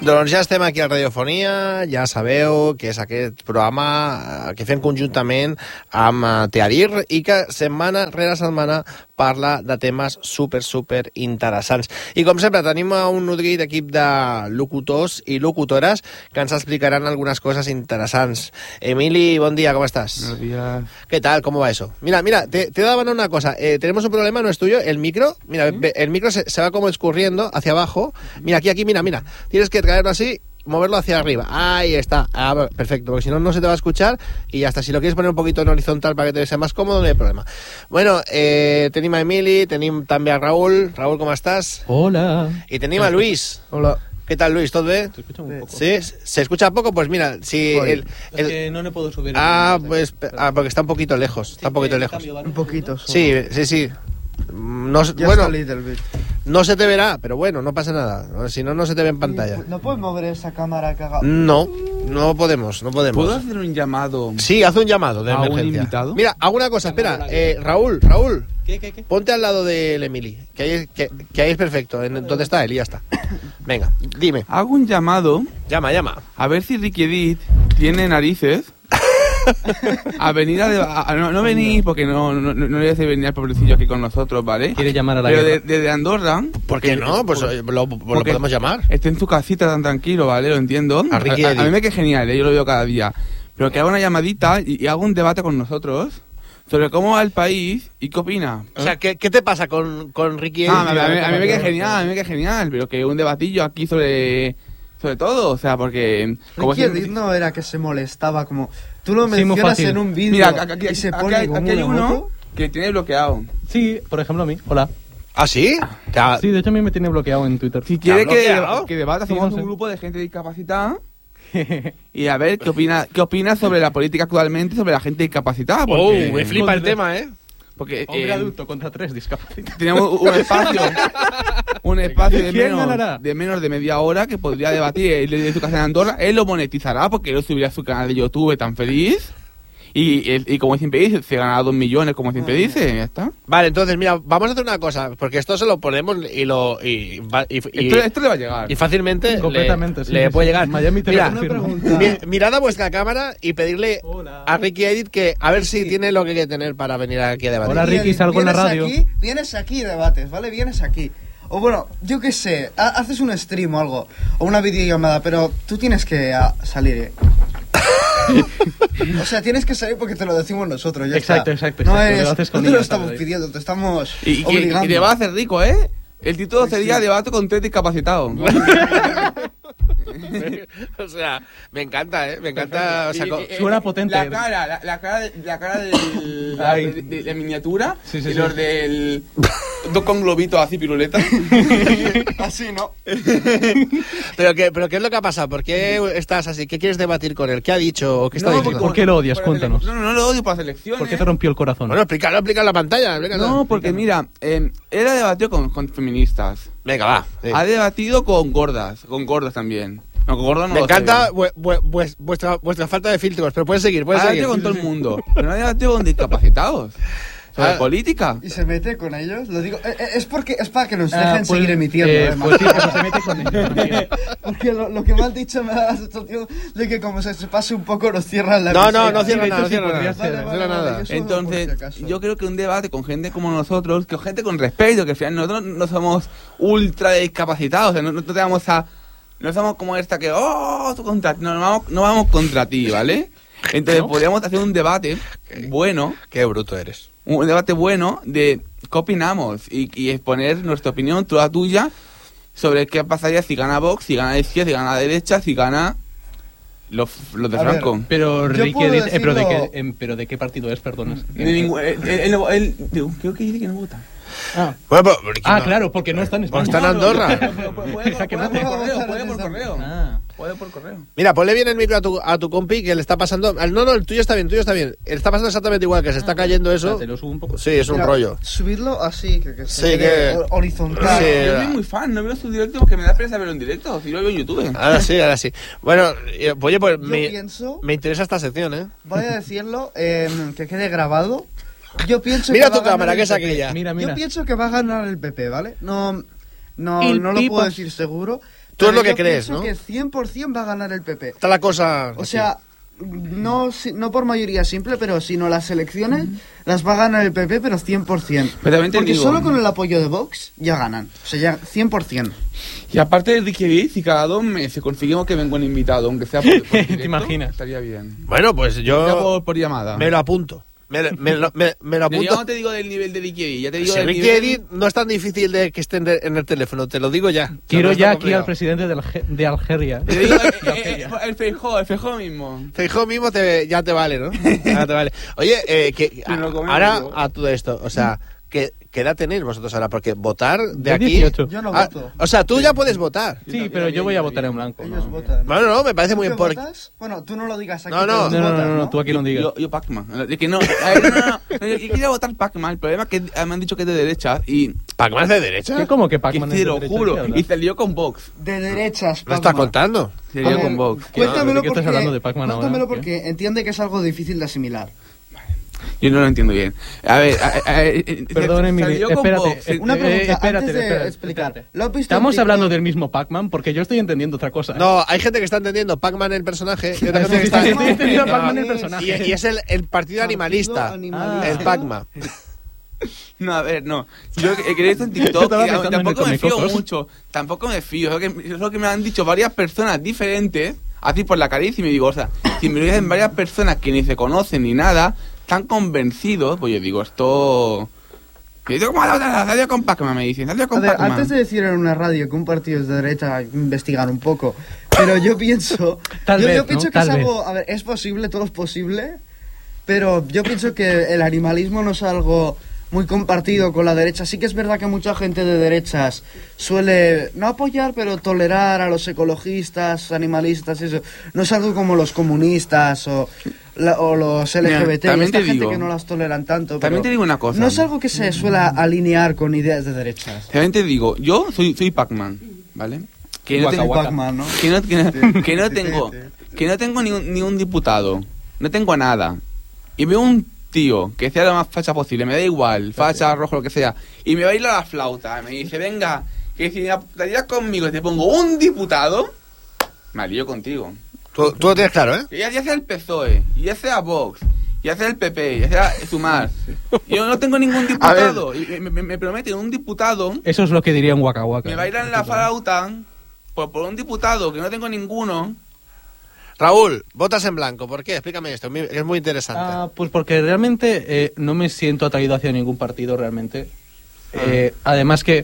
Doncs ja estem aquí a Radiofonia, ja sabeu que és aquest programa que fem conjuntament amb Teadir i que setmana rere setmana parla de temes super interessants. I com sempre tenim un nodrit equip de locutors i locutores que ens explicaran algunas cosas interesants. Emili, bon dia, ¿cómo estás? Buenos días. ¿Qué tal? ¿Cómo va eso? Mira, te he dado una cosa. Tenemos un problema, no es tuyo, el micro. Mira, el micro se va como escurriendo hacia abajo. Mira, aquí, mira. Tienes que traerlo así, moverlo hacia arriba. Ahí está. Ah, perfecto, porque si no, no se te va a escuchar y ya está. Si lo quieres poner un poquito en horizontal para que te sea más cómodo, no hay problema. Bueno, tenim a Emili, tenim també a Raúl. Raúl, ¿cómo estás? Hola. Y tenim a Luis. Hola. ¿Qué tal, Luis? ¿Todo bien? ¿Se escucha un poco? ¿Sí? ¿Se escucha poco? Pues mira, si... Es que no le puedo subir. Pues... porque está un poquito lejos. Está un poquito lejos. Cambio, ¿vale? Un poquito. Sí. No, bueno, no se te verá, pero bueno, no pasa nada. Si no, no se te ve en pantalla. ¿No puedes mover esa cámara que haga? No podemos. ¿Puedo hacer un llamado? Sí, haz un llamado de ¿A un emergencia. invitado? Mira, hago una cosa, espera. Raúl. ¿Qué? Ponte al lado del Emili, que ahí es perfecto. ¿Dónde está él? Y ya está. Venga, dime. Hago un llamado Llama. a ver si Ricky Edith tiene narices a venir no venir porque no le voy a hacer venir al pobrecillo aquí con nosotros, ¿vale? Quiere llamar a la Pero guerra. desde Andorra. ¿Por qué no? Pues lo podemos llamar. Esté en su casita tan tranquilo, ¿vale? Lo entiendo. A Ricky a Edith. mí me queda genial, yo lo veo cada día. Pero que haga una llamadita y haga un debate con nosotros sobre cómo va el país y qué opina. O sea, ¿qué te pasa con Ricky Edith? A mí me queda genial, pero que un debatillo aquí sobre todo, o sea, porque... Ricky Edith no era que se molestaba como... Tú lo mencionas fácil. en un vídeo. Mira, aquí y se pone como hay una uno moto. que tiene bloqueado. Sí, por ejemplo a mí. Hola. ¿Ah, sí? Sí, de hecho a mí me tiene bloqueado en Twitter. Si quiere bloqueado? que debata, Sí, somos no sé. un grupo de gente discapacitada y a ver qué opina sobre la política actualmente, sobre la gente discapacitada. Porque, Me flipa el tema, ¿eh? porque Hombre adulto contra 3 discapacitados. tenemos un espacio ¿Quién ganará? de menos de media hora que podría debatir él de su casa en Andorra. Él lo monetizará porque él lo subirá a su canal de YouTube tan feliz. Y como siempre dice, se ganará 2 millones, como siempre dice, ya está. Vale, entonces, mira, vamos a hacer una cosa, porque esto se lo ponemos Esto le va a llegar. y fácilmente Completamente, le puede llegar. Miami te Mira, lo confirma. mirad a vuestra cámara y pedirle Hola. a Ricky Edith que a ver si tiene lo que hay que tener para venir aquí a debatir. Hola, Ricky, salgo en la radio. Vienes aquí y debates, ¿vale? Vienes aquí. O bueno, yo qué sé, haces un stream o algo, o una videollamada, pero tú tienes que salir, O sea, tienes que salir porque te lo decimos nosotros, ya Exacto. está. Lo No, haces con no te lo ella, estamos ¿sabes? pidiendo, te estamos Y obligando. te va a hacer rico, ¿eh? El título sería Debate con 3 discapacitados. O sea, me encanta, ¿eh? Me encanta. O sea, Suena potente. La cara de la miniatura Sí, y los del... Dos con globitos así, piruletas. Así, ¿no? ¿Pero qué es lo que ha pasado? ¿Por qué estás así? ¿Qué quieres debatir con él? ¿Qué ha dicho? ¿O qué está diciendo? ¿Por qué lo odias? Cuéntanos. No lo odio por las elecciones. ¿Por qué te rompió el corazón? Bueno, explícalo en la pantalla. Explícalo. No, porque mira, él ha debatido con feministas. Venga, va. Sí. Ha debatido con gordas también. No, con gordas no Me lo sé. encanta vuestra falta de filtros, pero puedes seguir, Ha debatido con todo el mundo. Pero no ha debatido con discapacitados. Sobre política. Y se mete con ellos, lo digo, es para que nos dejen seguir emitiendo, además. Pues sí, pero se mete con él. Porque lo que me has dicho me da la sensación de que como se pase un poco nos cierran la No, emisora. no cierra de nada, hecho, no sí cierra podría nada. ser. No cierra nada. yo solo Entonces, por si acaso. yo creo que un debate con gente como nosotros, que gente con respeto, que al final nosotros no somos ultra discapacitados, o sea, no te vamos a... No somos como esta que, tú contra ti, no vamos contra ti, ¿vale? Entonces podríamos hacer un debate bueno, Qué bruto eres. un debate bueno de qué opinamos y exponer nuestra opinión, tú la tuya, sobre qué pasaría si gana Vox, si gana la izquierda, si gana la derecha, si gana los de A ver, Franco. Pero Yo Ricky puedo Edith, decirlo- pero ¿de qué partido es? Perdona. Él creo que dice que no vota. Bueno, pero, Claro, porque no está en España. Está en Andorra. Jaque mate. Puede por correo. Mira, ponle bien el micro a tu compi que le está pasando... No, el tuyo está bien. Le está pasando exactamente igual, que se está cayendo eso. Te lo subo un poco. Sí, es un Mira, rollo. Subirlo así, que se Sí, quede que- horizontal. Sí. Yo soy muy fan, no veo su directo porque me da pereza verlo en directo, si lo veo en YouTube. Ahora sí. Bueno, oye, pues Yo pienso, me interesa esta sección, ¿eh? voy a decirlo, que quede grabado. Yo pienso Mira que va tu a ganar cámara, el que es PP. aquella. Mira. Yo pienso que va a ganar el PP, ¿vale? No No, El no lo PP. puedo decir seguro. Tú es pero lo que yo crees, pienso ¿no? que 100% va a ganar el PP. Está la cosa... O sea, no por mayoría simple, pero sino las elecciones las va a ganar el PP, pero 100%. Pero también te Porque digo- solo con el apoyo de Vox ya ganan. O sea, ya 100%. Y aparte de Ricky, si cada 2 meses conseguimos que venga un invitado, aunque sea por directo, ¿Te imaginas? estaría bien. Bueno, pues Ya yo por llamada. me lo apunto. Me lo Yo apunto. no te digo del nivel de Ricky, ya te digo Si del Ricky nivel... Eddy no es tan difícil de que esté en el teléfono, te lo digo ya. Quiero No es ya tan aquí al complicado. presidente de Algeria. Te digo, el Feijó mismo. Feijóo mismo ya te vale, ¿no? Ya te vale. Oye, Me lo comí, ahora digo. a todo esto, o sea, ¿qué edad tenéis vosotros ahora? Porque votar de Yo aquí... 18. Yo no Ah, voto. o sea, tú ya puedes votar. Sí, pero yo voy a votar en blanco. Ellos ¿no? votan. Bueno, no, me parece muy ¿Tú bien. qué Porque... votas? Bueno, tú no lo digas aquí. No, no. pero tú No, votas, no, tú aquí no digas. Yo Pac-Man. Es que no, a ver, no, yo quería votar Pac-Man. El problema es que me han dicho que es de derecha y ¿Pac-Man es de derecha? ¿Qué, ¿Cómo que que Pac-Man te es de lo derecha? juro. ¿Qué hablas? Y se lió con Vox. De derechas, ¿Lo estás Pac-Man. contando? Se A lió ver, con Vox. Cuéntamelo ¿De qué estás porque, hablando de Pac-Man ahora? cuéntamelo ¿Qué? porque entiende que es algo difícil de asimilar. Yo no lo entiendo bien. A ver, Perdón, Emilio, salió con espérate. Vox. Una pregunta, espérate, antes de espérate, explicar. espérate. ¿Lo has visto en ¿Estamos TikTok? hablando del mismo Pac-Man? Porque yo estoy entendiendo otra cosa. ¿eh? No, hay gente que está entendiendo Pac-Man el personaje y otra Sí, gente que sí, está... sí, sí, he entendido Ah, Pac-Man el es- personaje. Y es el partido animalista. animalista. El Pac-Man. No, a ver, no. Yo he visto en Yo TikTok estaba y pensando en tampoco el me fío Comecocos. mucho. Tampoco me fío. Es lo que me han dicho varias personas diferentes, así por la caricia, y me digo, o sea, si me lo dicen varias personas que ni se conocen ni nada, están convencidos, pues yo digo, esto... Yo digo, ¿cómo salió con Pac-Man? Me dicen, salió A con ver, Pac-Man. antes de decir en una radio que un partido es de derecha, hay que investigar un poco. Pero yo pienso... Tal yo vez, pienso ¿no? que es Tal algo... A ver, es posible, todo es posible. Pero yo pienso que el animalismo no es algo muy compartido con la derecha. Sí que es verdad que mucha gente de derechas suele no apoyar, pero tolerar a los ecologistas, animalistas, eso. No es algo como los comunistas o los LGBT. Mira, también esta te gente digo- que no las toleran tanto. También pero te digo una cosa. No es algo que se suele alinear con ideas de derechas. Realmente digo, yo soy Pac-Man, ¿vale? Que no Waka tengo, Waka. Pac-Man, ¿no? que no tengo ni un diputado, no tengo nada. Y veo un tío que sea lo más facha posible, me da igual, facha, rojo, lo que sea, y me baila la flauta, me dice, venga, que si te tiras conmigo y te pongo un diputado, me alío contigo. Tú lo tienes claro, ¿eh? Y ya sea el PSOE, y ya sea Vox, ya sea el PP, ya sea Sumar. Yo no tengo ningún diputado. Y me prometen un diputado, Eso es lo que diría en Waka Waka. me bailan la flauta por un diputado que no tengo ninguno. Raúl, votas en blanco. ¿Por qué? Explícame esto, es muy interesante. Pues porque realmente no me siento atraído hacia ningún partido realmente. Además que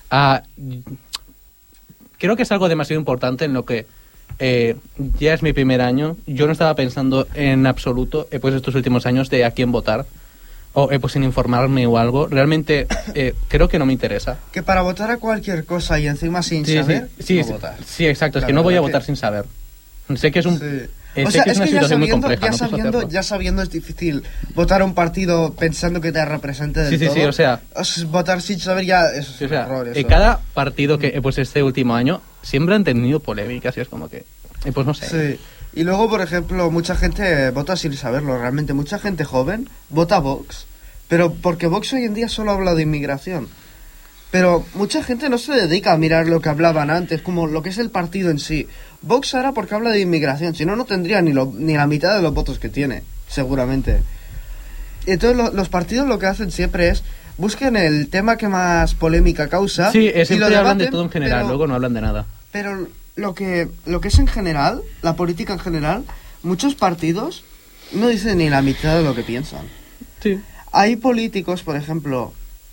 creo que es algo demasiado importante en lo que ya es mi primer año. Yo no estaba pensando en absoluto, pues estos últimos años, de a quién votar. O pues sin informarme o algo. Realmente creo que no me interesa. Que para votar a cualquier cosa y encima sin saber, sí, no sí, votas. sí, exacto. Es La que no voy a verdad votar que- sin saber. Sé que es un... Sí. sé O sea, que es una ya situación muy sabiendo, compleja, no puedo hacerlo. ya sabiendo es difícil votar a un partido pensando que te represente del Sí, sí, todo. sí, o sea... votar sin saber ya es Sí, o sea, horror, eso. cada partido que pues este último año siempre han tenido polémicas y es como que pues no sé. Sí. Y luego, por ejemplo, mucha gente vota sin saberlo. Realmente, mucha gente joven vota Vox. Pero porque Vox hoy en día solo habla de inmigración. Pero mucha gente no se dedica a mirar lo que hablaban antes, como lo que es el partido en sí. Vox ahora porque habla de inmigración, si no, no tendría ni la mitad de los votos que tiene, seguramente. Entonces los partidos lo que hacen siempre es busquen el tema que más polémica causa. Sí, y lo siempre hablan de debaten, todo en general, pero- luego no hablan de nada. pero lo que es en general, la política en general, muchos partidos no dicen ni la mitad de lo que piensan. Sí. Hay políticos, por ejemplo,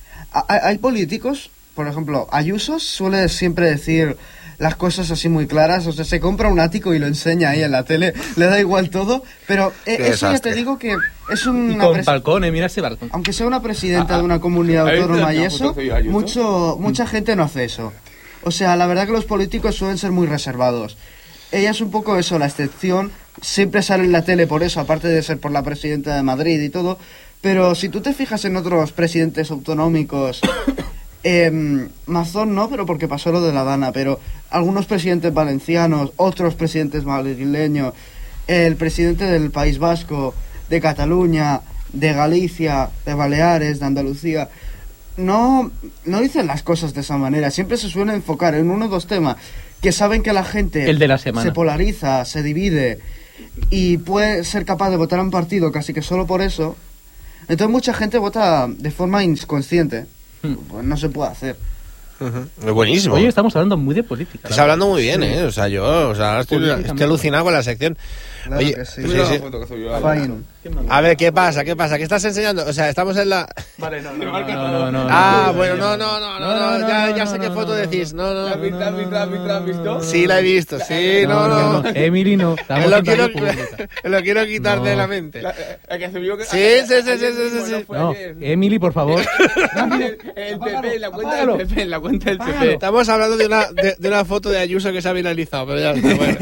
Ayuso suele siempre decir las cosas así muy claras, o sea, se compra un ático y lo enseña ahí en la tele, le da igual todo, pero eso ya desastre. te digo que es Y una... con balcones, mira ese balcón. Aunque sea una presidenta de una comunidad ¿habéis autónoma y visto eso, una foto de Ayuso? mucha gente no hace eso. O sea, la verdad que los políticos suelen ser muy reservados. Ella es un poco eso, la excepción. Siempre sale en la tele por eso, aparte de ser por la presidenta de Madrid y todo. Pero si tú te fijas en otros presidentes autonómicos, Mazón no, pero porque pasó lo de La Habana, pero algunos presidentes valencianos, otros presidentes madrileños, el presidente del País Vasco, de Cataluña, de Galicia, de Baleares, de Andalucía, no dicen las cosas de esa manera. Siempre se suele enfocar en uno o dos temas que saben que la gente El de la semana. se polariza, se divide y puede ser capaz de votar a un partido casi que solo por eso. Entonces mucha gente vota de forma inconsciente. Pues no se puede hacer. Es buenísimo. Oye, estamos hablando muy de política. Estás hablando muy bien, ¿eh? O sea, ahora estoy Políticamente. alucinado con la sección. Claro Oye, que sí. sí, Mira sí. la foto que subió a Fine. A ver, ¿qué pasa? ¿Qué estás enseñando? O sea, estamos en la... Vale, no. Ah, bueno, no, ya sé qué foto decís. No. ¿La has visto? Sí, la he visto, sí, no. Emily, no. Estamos Lo en radio quiero, pública. lo quiero quitar No. de la mente. La que subió que... Sí. No, Emily, por favor. El PP, la cuenta Apágalo. del PP, la cuenta del PP. Estamos hablando de una foto de Ayuso que se ha viralizado, pero ya está, bueno.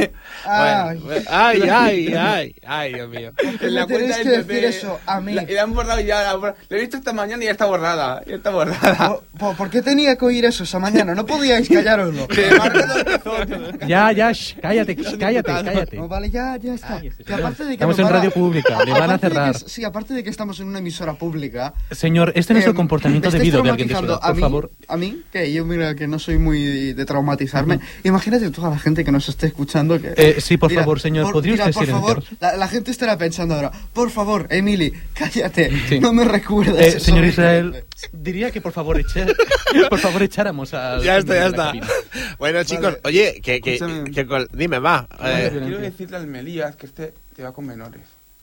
Ay, Dios mío. En la ¿Cómo tenéis cuenta que del decir PP. eso a mí? Y la han borrado ya. La he visto esta mañana y ya está borrada. ¿Por qué tenía que oír eso esa mañana? No podíais callároslo. Ya, cállate. No, vale, ya está. Ay, ese Que aparte de que Estamos nos en van a- radio pública, le van a aparte de que cerrar. sí, aparte de que estamos en una emisora pública. Señor, este no es el me comportamiento estáis debido de alguien de su traumatizando edad, por favor. A mí, que yo mira que no soy muy de traumatizarme. Imagínate toda la gente que nos esté escuchando que... Sí, por favor, señor, ¿podría usted por favor, silenciarse? la gente estará pensando ahora, por favor, Emily, cállate, Sí. no me recuerdes eso Señor horrible". Israel, diría que por favor echáramos a... Ya está. Bueno, chicos, oye, Escúchame. dime, va. Quiero decirle al Melías que este te va con menores.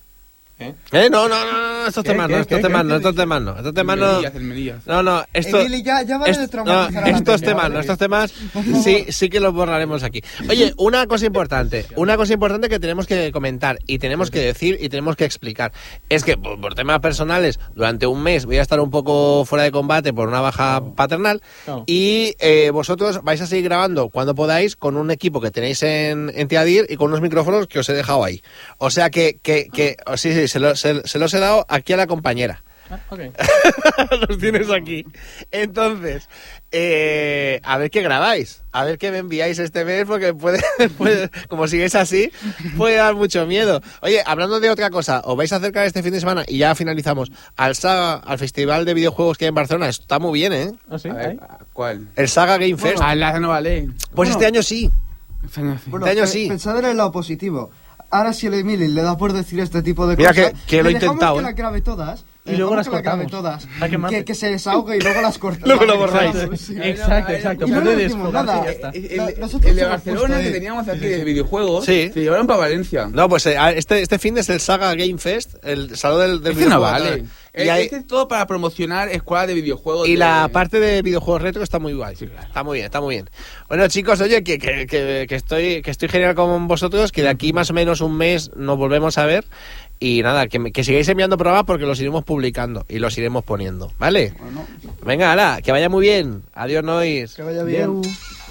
No, estos temas no. El Melías. No, esto... Emily, ya vale de traumatizar a la estos gente, temas, ¿vale? no, estos temas sí que los borraremos aquí. Oye, una cosa importante que tenemos que comentar y tenemos que decir y tenemos que explicar es que por temas personales durante un mes voy a estar un poco fuera de combate por una baja paternal y vosotros vais a seguir grabando cuando podáis con un equipo que tenéis en Tiadir y con unos micrófonos que os he dejado ahí. O sea que sí, se los he dado aquí a la compañera. Los tienes aquí. Entonces, a ver qué grabáis, a ver qué me enviáis este mes, porque puede como sigáis así, puede dar mucho miedo. Oye, hablando de otra cosa, os vais a acercar este fin de semana y ya finalizamos al Saga, al festival de videojuegos que hay en Barcelona. Está muy bien, ¿eh? ¿Ah, sí? A ver, ¿cuál? El Saga Game Fest. La no vale. Pues este año sí. Bueno, Este año sí. pensad en el lado positivo. Ahora si el Emily le da por decir este tipo de Mira cosas, que lo he le dejamos intentado, que ¿eh? la grabe todas. Y luego las que la grabe cortamos. todas. Ah, qué mate. Que se desahogue y luego las cortamos. Luego lo borráis. Sí. Exacto. Y no Puede decimos desfogarse y nada. ya está. Nosotros El de hemos Barcelona puesto que ahí. teníamos aquí de videojuegos, Sí. se llevaron para Valencia. No, pues este fin es el Saga Game Fest, el salón del Este no videojuego. vale. Y hay- Este es todo para promocionar escuelas de videojuegos. Y de- la parte de videojuegos retro está muy guay. Sí, claro. Está muy bien. Bueno, chicos, oye, que estoy genial con vosotros, que de aquí más o menos un mes nos volvemos a ver. Y nada, que sigáis enviando programas porque los iremos publicando y los iremos poniendo, ¿vale? Bueno, Venga, hala, que vaya muy bien. Adiós, Nois. que vaya bien. Adeu.